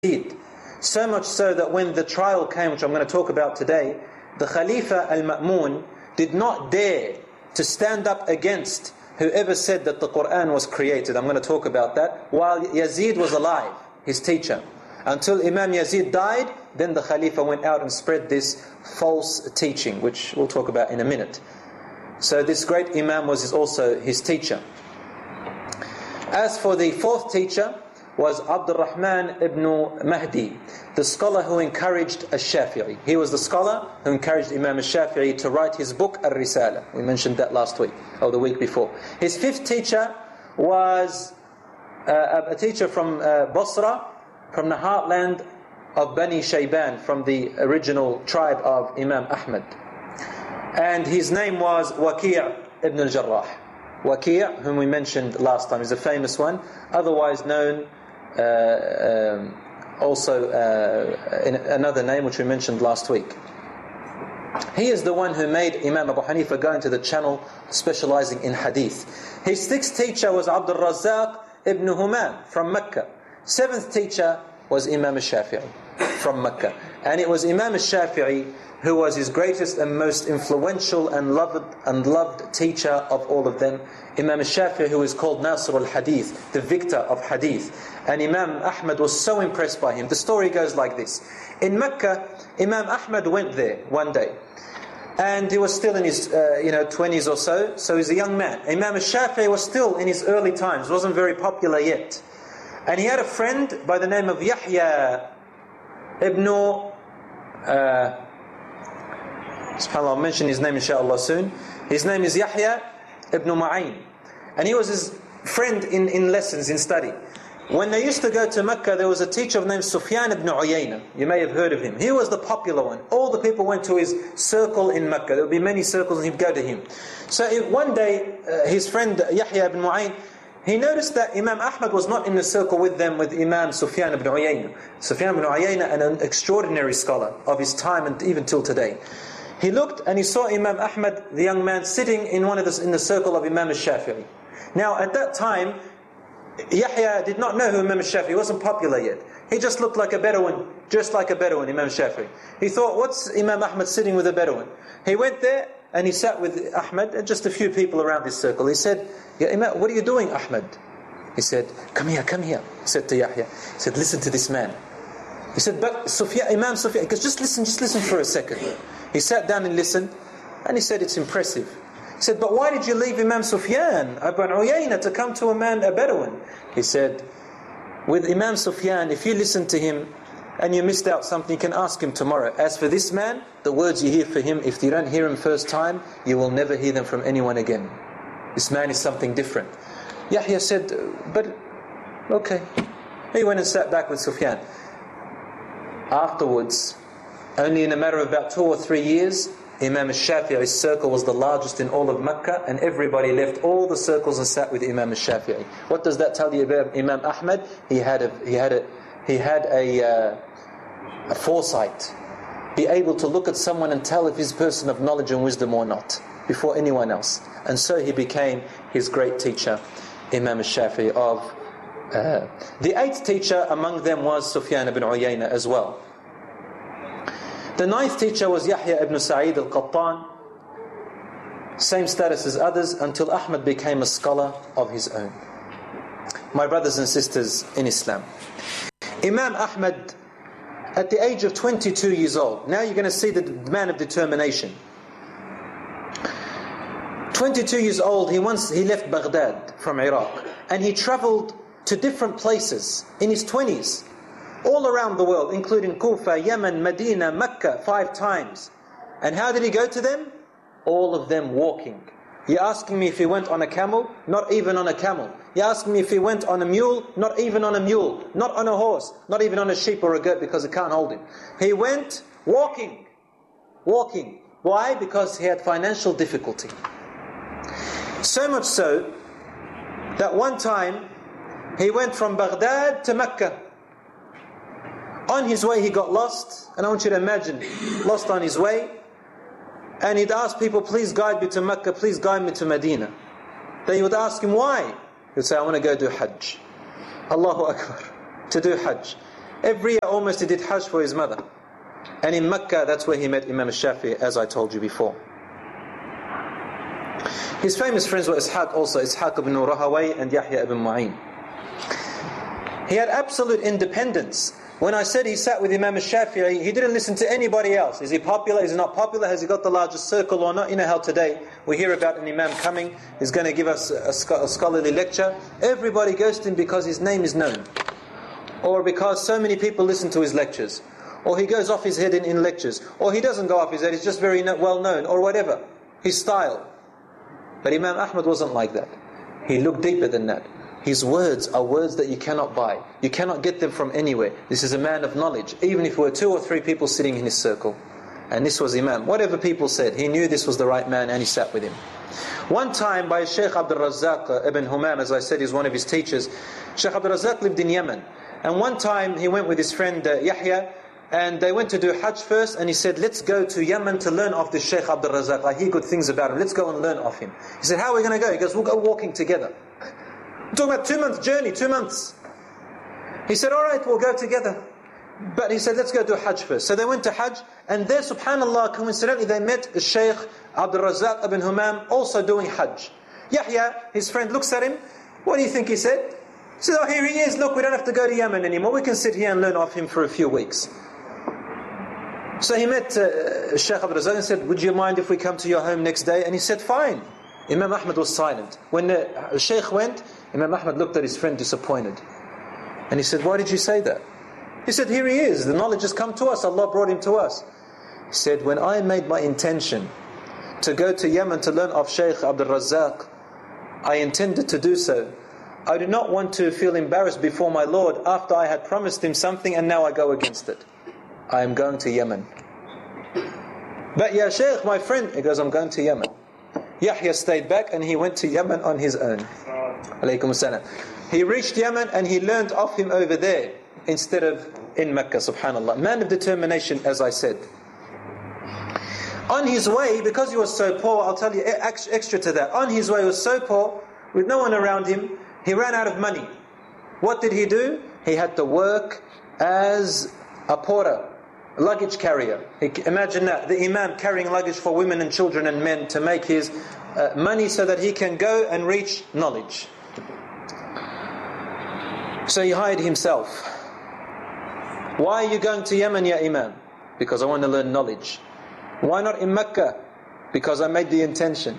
Yazid. So much so that when the trial came, which I'm going to talk about today, the Khalifa al-Ma'mun did not dare to stand up against whoever said that the Quran was created. I'm going to talk about that. While Yazid was alive, his teacher. Until Imam Yazid died, then the Khalifa went out and spread this false teaching, which we'll talk about in a minute. So this great Imam was also his teacher. As for the fourth teacher, was Abdul Rahman ibn Mahdi, the scholar who encouraged al-Shafi'i. He was the scholar who encouraged Imam al-Shafi'i to write his book Al-Risala. We mentioned that last week, or the week before. His fifth teacher was a teacher from Basra, from the heartland of Bani Shayban, from the original tribe of Imam Ahmad. And his name was Waki' ibn al-Jarrah. Waki', whom we mentioned last time, is a famous one, otherwise known also in another name which we mentioned last week. He is the one who made Imam Abu Hanifa go into the channel specializing in hadith. His sixth teacher was Abdul Razzaq ibn Humam from Mecca. Seventh teacher was Imam al-Shafi'i from Mecca. And it was Imam al-Shafi'i who was his greatest and most influential and loved teacher of all of them. Imam al-Shafi'i, who is called Nasr al-Hadith, the victor of hadith. And Imam Ahmad was so impressed by him. The story goes like this. In Mecca, Imam Ahmad went there one day. And he was still in his 20s or so. So he's a young man. Imam al-Shafi'i was still in his early times, wasn't very popular yet. And he had a friend by the name of Yahya ibn SubhanAllah, I'll mention his name inshallah soon. His name is Yahya ibn Ma'in. And he was his friend in lessons, in study. When they used to go to Mecca, there was a teacher named Sufyan ibn Uyayna. You may have heard of him. He was the popular one. All the people went to his circle in Mecca. There would be many circles and he'd go to him. So one day, his friend Yahya ibn Ma'in, he noticed that Imam Ahmad was not in the circle with them, with Imam Sufyan ibn Uyayna. Sufyan ibn Uyayna, an extraordinary scholar of his time and even till today. He looked and he saw Imam Ahmad, the young man, sitting in the circle of Imam al-Shafi'i. Now at that time, Yahya did not know who Imam al-Shafi'i, he wasn't popular yet. He just looked like a Bedouin, just like a Bedouin, Imam al-Shafi'i. He thought, what's Imam Ahmad sitting with a Bedouin? He went there and he sat with Ahmad and just a few people around this circle. He said, Ya Imam, what are you doing, Ahmad? He said, come here. He said to Yahya, he said, listen to this man. He said, but Imam Sufyan, because just listen for a second. He sat down and listened, and he said, it's impressive. He said, but why did you leave Imam Sufyan ibn Uyayna to come to a Bedouin? He said, with Imam Sufyan, if you listen to him and you missed out something, you can ask him tomorrow. As for this man, the words you hear for him, if you don't hear him first time, you will never hear them from anyone again. This man is something different. Yahya said, but okay. He went and sat back with Sufyan. Afterwards, only in a matter of about 2 or 3 years, Imam al-Shafi'i's circle was the largest in all of Mecca, and everybody left all the circles and sat with Imam al-Shafi'i. What does that tell you about Imam Ahmad? He had a foresight, be able to look at someone and tell if he's a person of knowledge and wisdom or not, before anyone else. And so he became his great teacher, Imam al-Shafi'i of. The eighth teacher among them was Sufyan ibn Uyayna as well. The ninth teacher was Yahya ibn Sa'id al-Qattan, same status as others, until Ahmad became a scholar of his own. My brothers and sisters in Islam, Imam Ahmad, at the age of 22 years old, now you're going to see the man of determination. 22 years old, he left Baghdad from Iraq, and he traveled to different places in his 20s, all around the world, including Kufa, Yemen, Medina, Mecca, 5 times. And how did he go to them? All of them walking. You're asking me if he went on a camel? Not even on a camel. You're asking me if he went on a mule? Not even on a mule. Not on a horse. Not even on a sheep or a goat, because it can't hold him. He went walking. Walking. Why? Because he had financial difficulty. So much so that one time he went from Baghdad to Mecca. On his way he got lost, and I want you to imagine, lost on his way, and he'd ask people, please guide me to Mecca, please guide me to Medina. Then he would ask him why. He'd say, I want to go do Hajj. Allahu Akbar. To do Hajj. Every year almost he did Hajj for his mother. And in Mecca, that's where he met Imam al-Shafi'i, as I told you before. His famous friends were Ishaq ibn Rahawayh and Yahya ibn Ma'in. He had absolute independence. When I said he sat with Imam al-Shafi'i, he didn't listen to anybody else. Is he popular? Is he not popular? Has he got the largest circle or not? You know how today we hear about an Imam coming, he's going to give us a scholarly lecture. Everybody goes to him because his name is known. Or because so many people listen to his lectures. Or he goes off his head in lectures. Or he doesn't go off his head, he's just very well known. Or whatever. His style. But Imam Ahmad wasn't like that. He looked deeper than that. His words are words that you cannot buy. You cannot get them from anywhere. This is a man of knowledge. Even if there were 2 or 3 people sitting in his circle. And this was Imam. Whatever people said, he knew this was the right man and he sat with him. One time by Shaykh Abdul Razzaq ibn Humam, as I said, is one of his teachers. Shaykh Abdul Razzaq lived in Yemen. And one time he went with his friend Yahya, and they went to do Hajj first, and he said, let's go to Yemen to learn of this Shaykh Abdul Razzaq. I hear good things about him. Let's go and learn of him. He said, how are we going to go? He goes, we'll go walking together. We're talking about 2 months journey, 2 months. He said, all right, we'll go together. But he said, let's go do Hajj first. So they went to Hajj, and there, subhanAllah, coincidentally, they met the Shaykh Abdul Razzaq ibn Humam also doing Hajj. Yahya, his friend, looks at him. What do you think he said? He said, oh, here he is. Look, we don't have to go to Yemen anymore. We can sit here and learn off him for a few weeks. So he met Shaykh Abdul Razzaq and said, would you mind if we come to your home next day? And he said, fine. Imam Ahmad was silent. When the Shaykh went, Imam Ahmad looked at his friend disappointed. And he said, why did you say that? He said, here he is. The knowledge has come to us. Allah brought him to us. He said, when I made my intention to go to Yemen to learn of Shaykh Abdul Razzaq, I intended to do so. I did not want to feel embarrassed before my Lord after I had promised him something and now I go against it. I am going to Yemen. But ya Shaykh, my friend, he goes, I'm going to Yemen. Yahya stayed back and he went to Yemen on his own. Alaykum as-salam. He reached Yemen and he learned of him over there instead of in Mecca, subhanAllah. Man of determination, as I said. On his way, because he was so poor, I'll tell you extra to that. On his way, he was so poor, with no one around him, he ran out of money. What did he do? He had to work as a porter, a luggage carrier. Imagine that, the Imam carrying luggage for women and children and men to make his money so that he can go and reach knowledge. So he hired himself. Why are you going to Yemen, ya Imam? Because I want to learn knowledge. Why not in Mecca? Because I made the intention.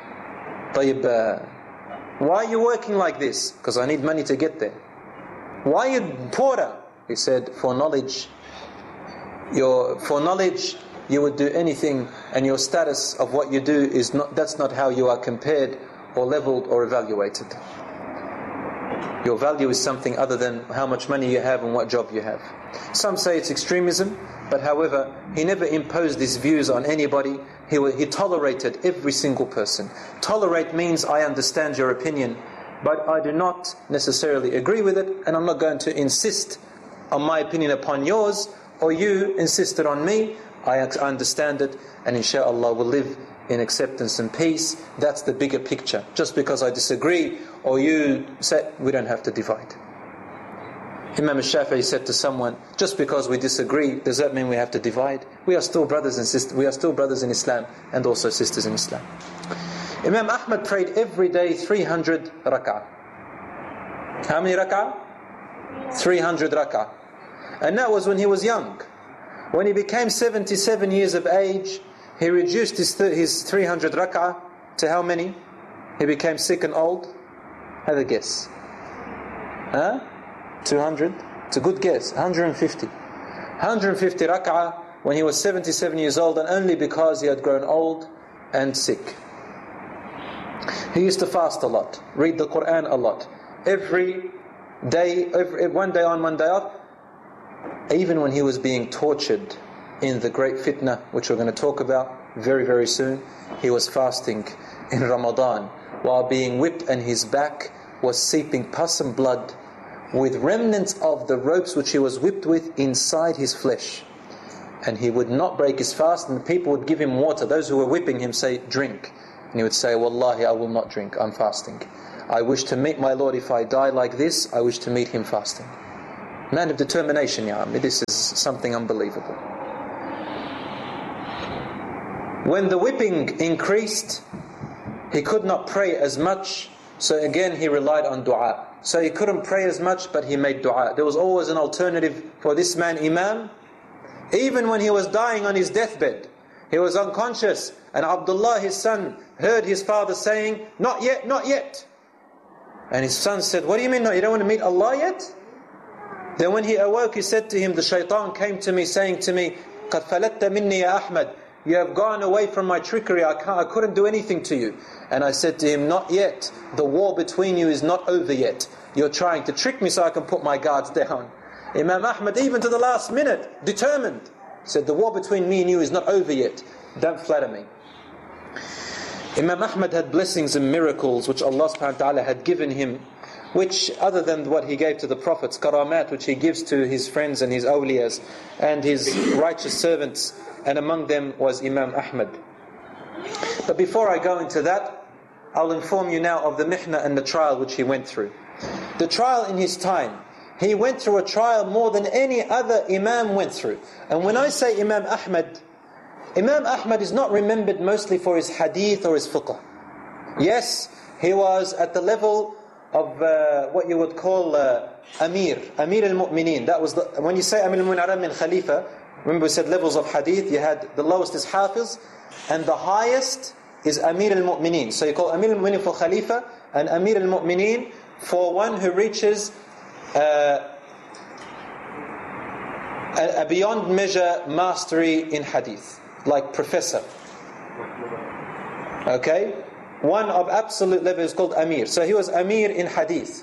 Why are you working like this? Because I need money to get there. Why are you porter? He said, for knowledge. For knowledge, you would do anything, and your status of what you do is not. That's not how you are compared or leveled or evaluated. Your value is something other than how much money you have and what job you have. Some say it's extremism, but however, he never imposed his views on anybody. He tolerated every single person. Tolerate means I understand your opinion, but I do not necessarily agree with it, and I'm not going to insist on my opinion upon yours, or you insisted on me. I understand it, and inshallah we'll live in acceptance and peace. That's the bigger picture. Just because I disagree or you say, we don't have to divide. Imam al-Shafi'i said to someone, just because we disagree, does that mean we have to divide? We are still brothers and sisters. We are still brothers in Islam and also sisters in Islam. Imam Ahmad prayed every day 300 rak'ah. How many rak'ah? 300 rak'ah. And that was when he was young. When he became 77 years of age, he reduced his 300 rak'ah to how many? He became sick and old. Have a guess. 200? It's a good guess. 150. 150 rak'ah when he was 77 years old, and only because he had grown old and sick. He used to fast a lot, read the Quran a lot. Every day, one day on, one day off. Even when he was being tortured in the great fitna, which we're going to talk about very, very soon, he was fasting in Ramadan while being whipped, and his back was seeping pus and blood with remnants of the ropes which he was whipped with inside his flesh. And he would not break his fast, and the people would give him water. Those who were whipping him say, drink. And he would say, Wallahi, I will not drink, I'm fasting. I wish to meet my Lord. If I die like this, I wish to meet him fasting. Man of determination, ya Ammi. This is something unbelievable. When the whipping increased, he could not pray as much, so again he relied on dua. So he couldn't pray as much, but he made dua. There was always an alternative for this man, Imam. Even when he was dying on his deathbed, he was unconscious, and Abdullah, his son, heard his father saying, "Not yet, not yet." And his son said, "What do you mean, you don't want to meet Allah yet?" Then when he awoke, he said to him, the shaitan came to me saying to me, "Qad falatta minni ya Ahmad, you have gone away from my trickery, I couldn't do anything to you." And I said to him, "Not yet, the war between you is not over yet. You're trying to trick me so I can put my guards down." Imam Ahmad, even to the last minute, determined, said, "The war between me and you is not over yet. Don't flatter me." Imam Ahmad had blessings and miracles which Allah subhanahu wa ta'ala had given him, which other than what he gave to the prophets, karamat, which he gives to his friends and his awliyas and his righteous servants, and among them was Imam Ahmad. But before I go into that, I'll inform you now of the mihna and the trial which he went through. The trial in his time, he went through a trial more than any other Imam went through. And when I say Imam Ahmad is not remembered mostly for his hadith or his fiqh. Yes, he was at the level of what you would call Amir al-Mu'mineen. That was when you say Amir al-Mu'mineen min Khalifa, remember we said levels of hadith. You had the lowest is Hafiz, and the highest is Amir al-Mu'mineen. So you call Amir al-Mu'mineen for Khalifa, and Amir al-Mu'mineen for one who reaches a beyond measure mastery in hadith, like professor. Okay? One of absolute level is called Amir. So he was Amir in hadith.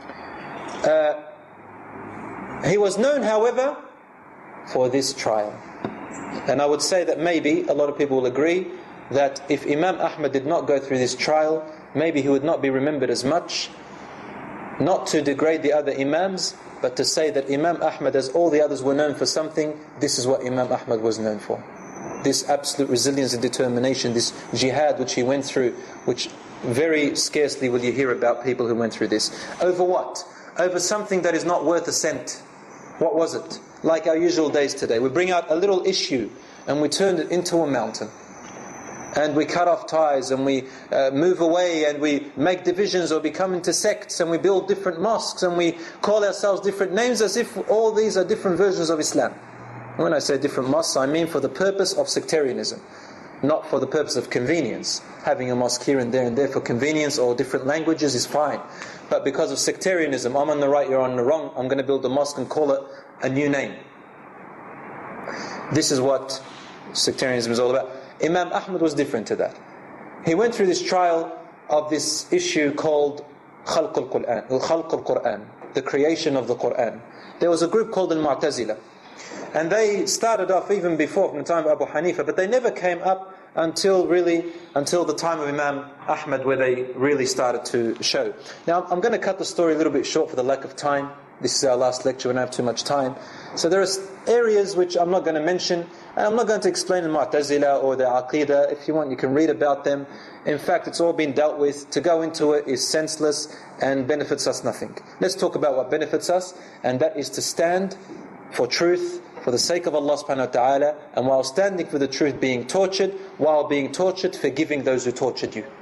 He was known, however, for this trial. And I would say that maybe a lot of people will agree that if Imam Ahmad did not go through this trial, maybe he would not be remembered as much. Not to degrade the other Imams, but to say that Imam Ahmad, as all the others were known for something, this is what Imam Ahmad was known for. This absolute resilience and determination, this jihad which he went through, which very scarcely will you hear about people who went through this. Over what? Over something that is not worth a cent. What was it? Like our usual days today. We bring out a little issue and we turn it into a mountain. And we cut off ties and we move away and we make divisions or become into sects and we build different mosques and we call ourselves different names as if all these are different versions of Islam. When I say different mosques, I mean for the purpose of sectarianism, not for the purpose of convenience. Having a mosque here and there for convenience or different languages is fine. But because of sectarianism, I'm on the right, you're on the wrong, I'm going to build a mosque and call it a new name. This is what sectarianism is all about. Imam Ahmad was different to that. He went through this trial of this issue called Khalq al-Quran, the creation of the Quran. There was a group called Al-Mu'tazila, and they started off even before, from the time of Abu Hanifa, but they never came up until the time of Imam Ahmad, where they really started to show. Now I'm going to cut the story a little bit short for the lack of time. This is our last lecture, we don't have too much time. So there are areas which I'm not going to mention, and I'm not going to explain the Mu'tazila or the Aqidah. If you want, you can read about them. In fact, it's all been dealt with. To go into it is senseless and benefits us nothing. Let's talk about what benefits us, and that is to stand for truth, for the sake of Allah subhanahu wa ta'ala, and while standing for the truth, being tortured, while being tortured, forgiving those who tortured you.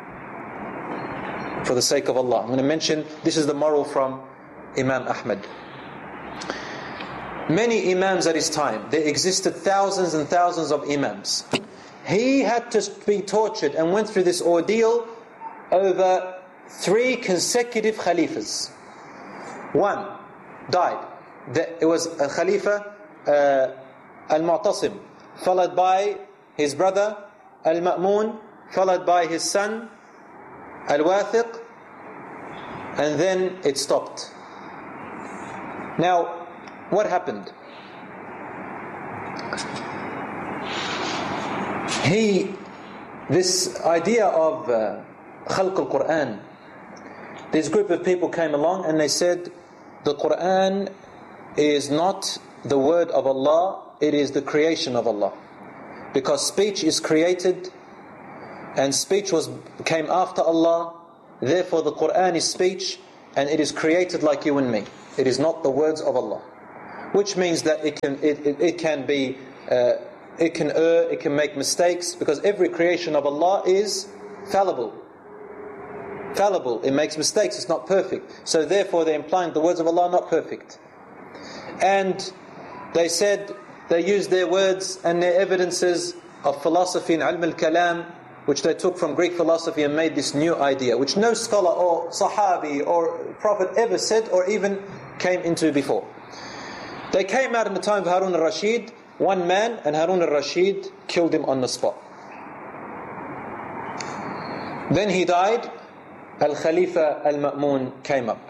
For the sake of Allah. I'm going to mention, this is the moral from Imam Ahmad. Many Imams at his time, there existed thousands and thousands of Imams. He had to be tortured and went through this ordeal over 3 consecutive Khalifas. One died. It was a Khalifa Al-Mu'tasim, followed by his brother Al-Ma'mun, followed by his son Al-Wathiq, and then it stopped. Now, what happened? This idea of Khalq al-Quran, this group of people came along and they said, the Quran is not the word of Allah, it is the creation of Allah. Because speech is created, and speech came after Allah, therefore the Quran is speech, and it is created like you and me. It is not the words of Allah. Which means that it can err, it can make mistakes, because every creation of Allah is fallible. It makes mistakes, it's not perfect. So therefore they're implying the words of Allah are not perfect. And they said, they used their words and their evidences of philosophy in ilm al-kalam, which they took from Greek philosophy, and made this new idea, which no scholar or sahabi or prophet ever said or even came into before. They came out in the time of Harun al-Rashid, one man, and Harun al-Rashid killed him on the spot. Then he died. Al-Khalifa al-Ma'mun came up.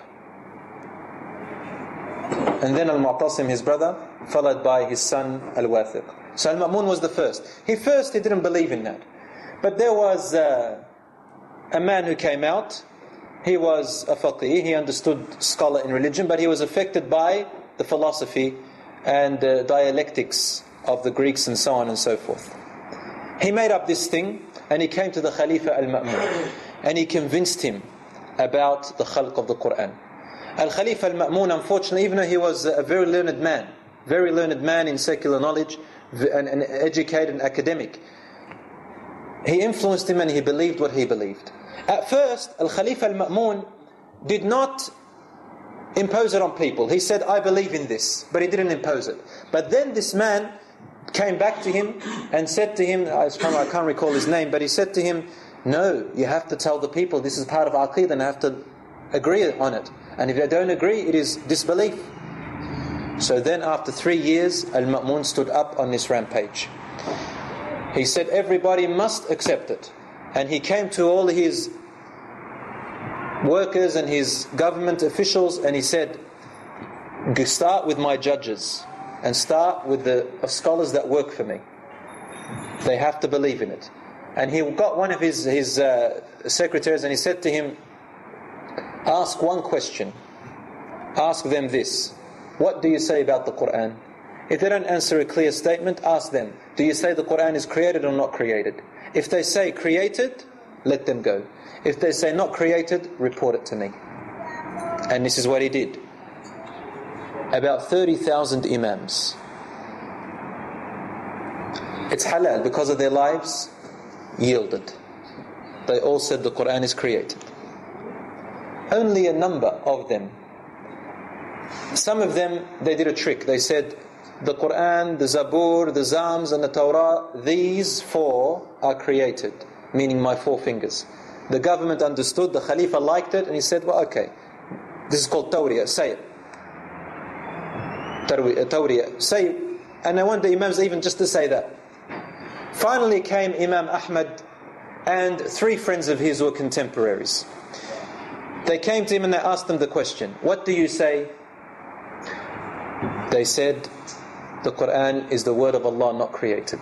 And then Al-Mu'tasim, his brother, followed by his son Al-Wathiq. So Al-Ma'mun was the first. He didn't believe in that. But there was a man who came out. He was a faqih, he understood scholar in religion, but he was affected by the philosophy and dialectics of the Greeks and so on and so forth. He made up this thing, and he came to the Khalifa al-Ma'mun, and he convinced him about the khalq of the Quran. Al-Khalifa al-Ma'mun, unfortunately, even though he was a very learned man in secular knowledge, and educated and academic, he influenced him and he believed what he believed. At first, Al-Khalifa al-Ma'mun did not impose it on people. He said, I believe in this, but he didn't impose it. But then this man came back to him and said to him, I can't recall his name, but he said to him, no, you have to tell the people this is part of Aqeedah and I have to agree on it. And if they don't agree, it is disbelief. So then after 3 years, Al-Ma'mun stood up on this rampage. He said everybody must accept it. And he came to all his workers and his government officials and he said, start with my judges and start with the scholars that work for me. They have to believe in it. And he got one of his secretaries and he said to him, ask one question. Ask them this. What do you say about the Quran? If they don't answer a clear statement, ask them, do you say the Quran is created or not created? If they say created, let them go. If they say not created, report it to me. And this is what he did. About 30,000 imams. It's halal, because of their lives, yielded. They all said the Quran is created. Only a number of them. Some of them, they did a trick. They said, the Quran, the Zabur, the Zams and the Torah, these 4 are created, meaning my 4 fingers. The government understood, the Khalifa liked it, and he said, well, okay, this is called Tawriyah, say it. Tawriyah, say it. And I want the Imams even just to say that. Finally came Imam Ahmad and 3 friends of his who were contemporaries. They came to him and they asked him the question, what do you say? They said, the Quran is the word of Allah, not created.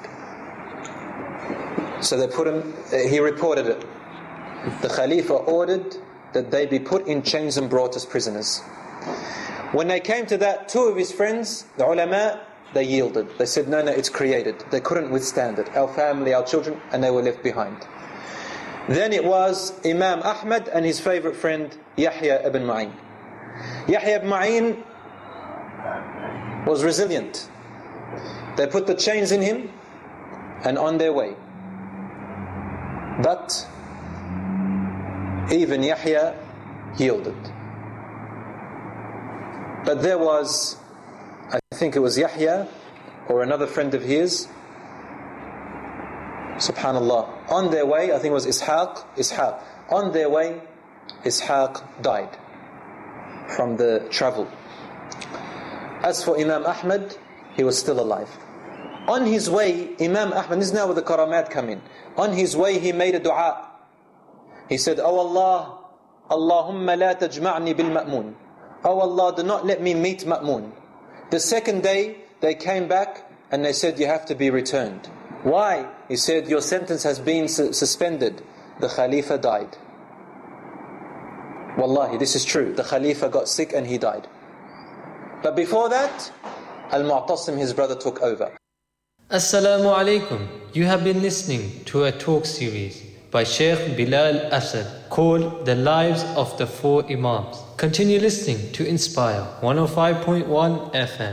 So they put him, he reported it. The Khalifa ordered that they be put in chains and brought as prisoners. When they came to that, 2 of his friends, the ulama, they yielded. They said, no, it's created. They couldn't withstand it. Our family, our children, and they were left behind. Then it was Imam Ahmad and his favorite friend, Yahya ibn Ma'in. Yahya ibn Ma'in was resilient. They put the chains in him and on their way. But even Yahya yielded. But there was, I think it was Yahya or another friend of his, subhanallah, on their way, I think it was Ishaq, on their way, Ishaq died from the travel. As for Imam Ahmad, he was still alive. On his way, Imam Ahmad, this is now where the karamat come in. On his way, he made a dua. He said, Oh Allah, Allahumma la tajma'ni bil ma'mun. Oh Allah, do not let me meet Ma'mun. The second day, they came back and they said, you have to be returned. Why? He said, your sentence has been suspended. The Khalifa died. Wallahi, this is true. The Khalifa got sick and he died. But before that, Al-Mu'tasim, his brother, took over. Assalamu alaikum. You have been listening to a talk series by Sheikh Bilal Asad. called The Lives of the Four Imams. Continue listening to Inspire 105.1 FM.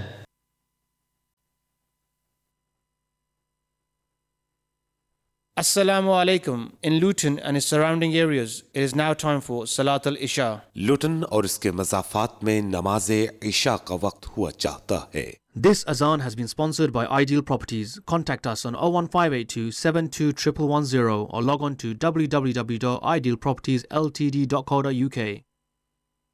Assalamu alaikum. In Luton and its surrounding areas, it is now time for Salat al-Isha. लुटन और इसके मज़ाफ़ात में नमाज इशा का वक्त हुआ चाहता है. This azan has been sponsored by Ideal Properties. Contact us on 01582 721110 or log on to www.idealpropertiesltd.co.uk.